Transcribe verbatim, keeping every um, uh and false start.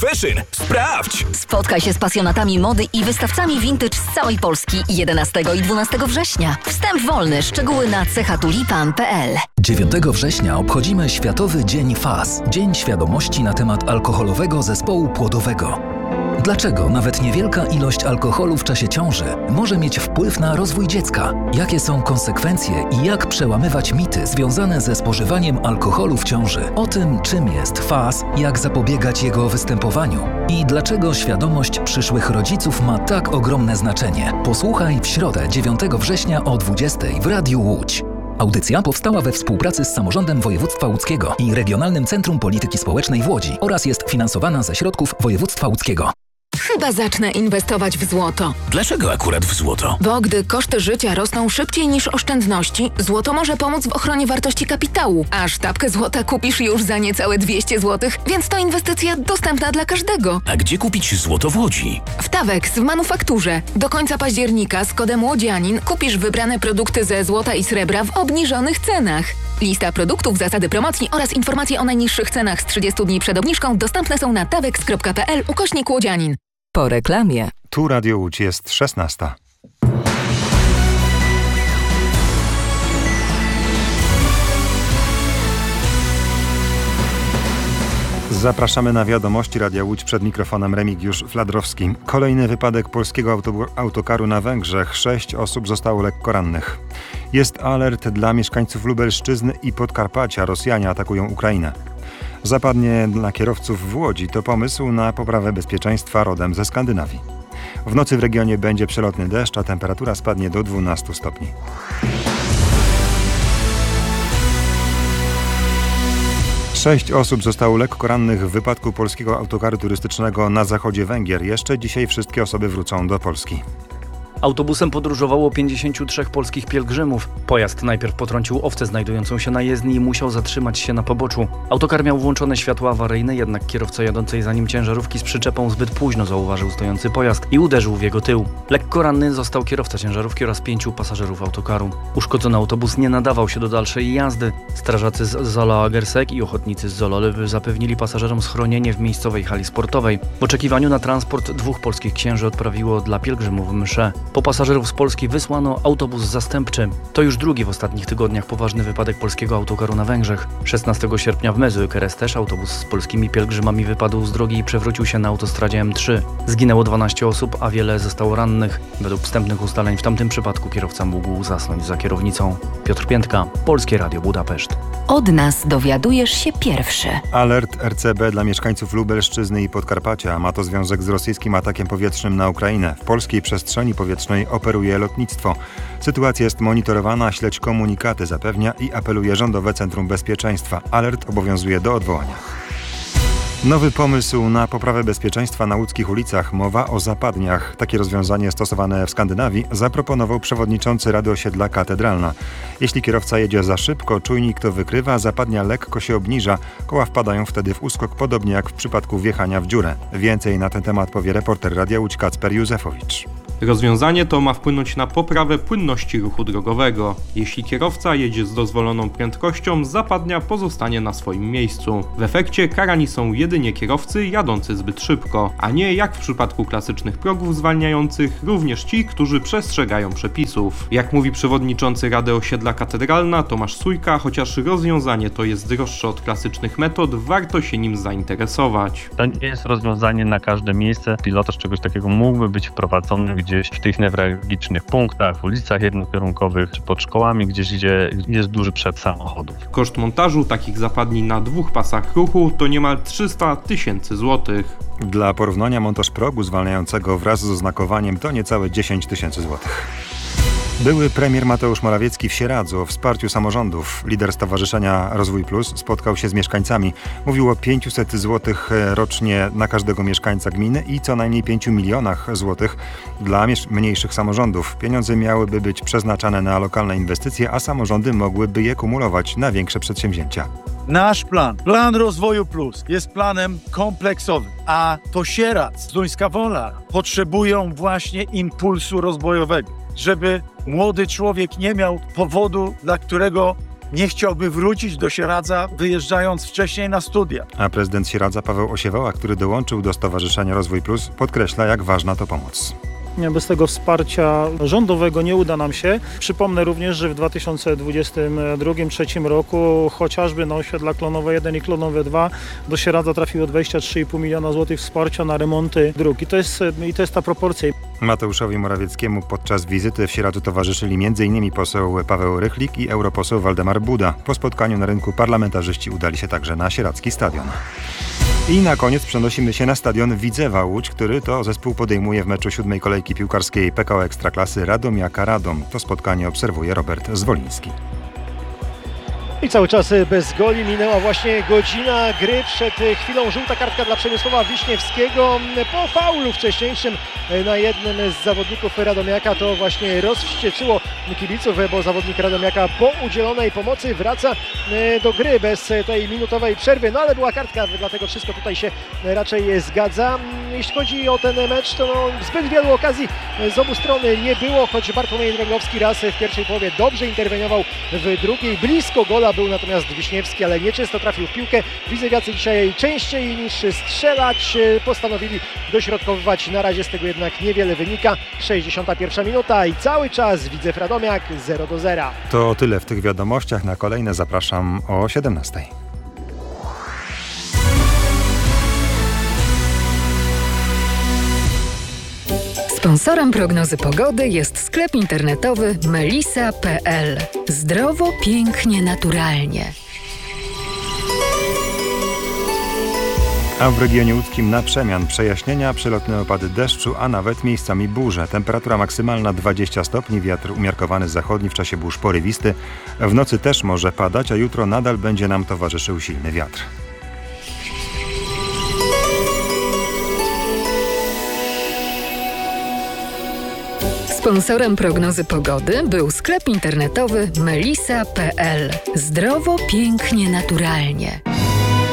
Fashion. Sprawdź! Spotkaj się z pasjonatami mody i wystawcami vintage z całej Polski jedenastego i dwunastego września. Wstęp wolny, szczegóły na cechatulipan kropka p l. dziewiątego września obchodzimy Światowy Dzień F A S, Dzień Świadomości na temat alkoholowego zespołu płodowego. Dlaczego nawet niewielka ilość alkoholu w czasie ciąży może mieć wpływ na rozwój dziecka? Jakie są konsekwencje i jak przełamywać mity związane ze spożywaniem alkoholu w ciąży? O tym, czym jest F A S, jak zapobiegać jego występowaniu i dlaczego świadomość przyszłych rodziców ma tak ogromne znaczenie. Posłuchaj w środę dziewiątego września o dwudziestej w Radiu Łódź. Audycja powstała we współpracy z Samorządem Województwa Łódzkiego i Regionalnym Centrum Polityki Społecznej w Łodzi oraz jest finansowana ze środków województwa łódzkiego. Chyba zacznę inwestować w złoto. Dlaczego akurat w złoto? Bo gdy koszty życia rosną szybciej niż oszczędności, złoto może pomóc w ochronie wartości kapitału. A sztabkę złota kupisz już za niecałe dwieście złotych, więc to inwestycja dostępna dla każdego. A gdzie kupić złoto w Łodzi? W Tawex w manufakturze. Do końca października z kodem Łodzianin kupisz wybrane produkty ze złota i srebra w obniżonych cenach. Lista produktów, zasady promocji oraz informacje o najniższych cenach z trzydziestu dni przed obniżką dostępne są na tawex kropka p l ukośnik Łodzianin. Po reklamie. Tu Radio Łódź, jest szesnasta. Zapraszamy na wiadomości Radia Łódź, przed mikrofonem Remigiusz Fladrowski. Kolejny wypadek polskiego autobu- autokaru na Węgrzech. Sześć osób zostało lekko rannych. Jest alert dla mieszkańców Lubelszczyzny i Podkarpacia. Rosjanie atakują Ukrainę. Zapadnie dla kierowców w Łodzi to pomysł na poprawę bezpieczeństwa rodem ze Skandynawii. W nocy w regionie będzie przelotny deszcz, a temperatura spadnie do dwunastu stopni. Sześć osób zostało lekko rannych w wypadku polskiego autokaru turystycznego na zachodzie Węgier. Jeszcze dzisiaj wszystkie osoby wrócą do Polski. Autobusem podróżowało pięćdziesięciu trzech polskich pielgrzymów. Pojazd najpierw potrącił owcę znajdującą się na jezdni i musiał zatrzymać się na poboczu. Autokar miał włączone światła awaryjne, jednak kierowca jadącej za nim ciężarówki z przyczepą zbyt późno zauważył stojący pojazd i uderzył w jego tył. Lekko ranny został kierowca ciężarówki oraz pięciu pasażerów autokaru. Uszkodzony autobus nie nadawał się do dalszej jazdy. Strażacy z Zola Agersek i ochotnicy z Zololewy zapewnili pasażerom schronienie w miejscowej hali sportowej. W oczekiwaniu na transport dwóch polskich księży odprawiło dla pielgrzymów mszę. Po pasażerów z Polski wysłano autobus zastępczy. To już drugi w ostatnich tygodniach poważny wypadek polskiego autokaru na Węgrzech. szesnastego sierpnia w Mezőkeres też autobus z polskimi pielgrzymami wypadł z drogi i przewrócił się na autostradzie M trzy. Zginęło dwanaście osób, a wiele zostało rannych. Według wstępnych ustaleń w tamtym przypadku kierowca mógł zasnąć za kierownicą. Piotr Piętka, Polskie Radio Budapeszt. Od nas dowiadujesz się pierwszy. Alert R C B dla mieszkańców Lubelszczyzny i Podkarpacia. Ma to związek z rosyjskim atakiem powietrznym na Ukrainę. W polskiej przestrzeni powietrznej operuje lotnictwo. Sytuacja jest monitorowana, śledź komunikaty zapewnia i apeluje Rządowe Centrum Bezpieczeństwa. Alert obowiązuje do odwołania. Nowy pomysł na poprawę bezpieczeństwa na łódzkich ulicach. Mowa o zapadniach. Takie rozwiązanie stosowane w Skandynawii zaproponował przewodniczący Rady Osiedla Katedralna. Jeśli kierowca jedzie za szybko, czujnik to wykrywa, zapadnia lekko się obniża. Koła wpadają wtedy w uskok, podobnie jak w przypadku wjechania w dziurę. Więcej na ten temat powie reporter Radia Łódź Kacper Józefowicz. Rozwiązanie to ma wpłynąć na poprawę płynności ruchu drogowego. Jeśli kierowca jedzie z dozwoloną prędkością, zapadnia pozostanie na swoim miejscu. W efekcie karani są jedynie kierowcy jadący zbyt szybko, a nie jak w przypadku klasycznych progów zwalniających, również ci, którzy przestrzegają przepisów. Jak mówi przewodniczący Rady Osiedla Katedralna Tomasz Sujka, chociaż rozwiązanie to jest droższe od klasycznych metod, warto się nim zainteresować. To nie jest rozwiązanie na każde miejsce. Pilotaż czegoś takiego mógłby być wprowadzony gdzieś w tych newralgicznych punktach, w ulicach jednokierunkowych, czy pod szkołami, gdzieś gdzie jest duży przep samochodów. Koszt montażu takich zapadni na dwóch pasach ruchu to niemal trzysta tysięcy złotych. Dla porównania montaż progu zwalniającego wraz z oznakowaniem to niecałe dziesięć tysięcy złotych. Były premier Mateusz Morawiecki w Sieradzu o wsparciu samorządów. Lider Stowarzyszenia Rozwój Plus spotkał się z mieszkańcami. Mówił o pięciuset złotych rocznie na każdego mieszkańca gminy i co najmniej pięciu milionach złotych dla mniejszych samorządów. Pieniądze miałyby być przeznaczane na lokalne inwestycje, a samorządy mogłyby je kumulować na większe przedsięwzięcia. Nasz plan, plan Rozwoju Plus, jest planem kompleksowym, a to Sieradz, Zduńska Wola potrzebują właśnie impulsu rozwojowego, żeby młody człowiek nie miał powodu, dla którego nie chciałby wrócić do Sieradza, wyjeżdżając wcześniej na studia. A prezydent Sieradza Paweł Osiewała, który dołączył do Stowarzyszenia Rozwój Plus, podkreśla, jak ważna to pomoc. Bez tego wsparcia rządowego nie uda nam się. Przypomnę również, że w dwa tysiące dwudziestym drugim do dwa tysiące trzecim roku chociażby na osiedla Klonowe jeden i Klonowe dwa do Sieradza trafiło dwadzieścia trzy i pół miliona złotych wsparcia na remonty dróg. I to jest, i to jest ta proporcja. Mateuszowi Morawieckiemu podczas wizyty w Sieradzu towarzyszyli m in poseł Paweł Rychlik i europoseł Waldemar Buda. Po spotkaniu na rynku parlamentarzyści udali się także na sieradzki stadion. I na koniec przenosimy się na stadion Widzewa Łódź, który to zespół podejmuje w meczu siódmej kolejki piłkarskiej P K O Ekstraklasy Radomiaka Radom. To spotkanie obserwuje Robert Zwoliński. I cały czas bez goli, minęła właśnie godzina gry, przed chwilą żółta kartka dla Przemysława Wiśniewskiego po faulu wcześniejszym na jednym z zawodników Radomiaka. To właśnie rozwścieczyło kibiców, bo zawodnik Radomiaka po udzielonej pomocy wraca do gry bez tej minutowej przerwy, no ale była kartka, dlatego wszystko tutaj się raczej zgadza. Jeśli chodzi o ten mecz, to no, zbyt wielu okazji z obu stron nie było, choć Bartłomiej Drągowski raz w pierwszej połowie dobrze interweniował, w drugiej blisko gola był natomiast Wiśniewski, ale nieczysto trafił w piłkę. Widzewiacy dzisiaj częściej niż strzelać postanowili dośrodkowywać. Na razie z tego jednak niewiele wynika. sześćdziesiąta pierwsza minuta i cały czas Widzew Radomiak zero do zera. To tyle w tych wiadomościach. Na kolejne zapraszam o siedemnastej. Sponsorem prognozy pogody jest sklep internetowy melisa kropka p l. Zdrowo, pięknie, naturalnie. A w regionie łódzkim na przemian przejaśnienia, przelotne opady deszczu, a nawet miejscami burze. Temperatura maksymalna dwadzieścia stopni, wiatr umiarkowany zachodni, w czasie burz porywisty. W nocy też może padać, a jutro nadal będzie nam towarzyszył silny wiatr. Sponsorem prognozy pogody był sklep internetowy melisa kropka p l. Zdrowo, pięknie, naturalnie.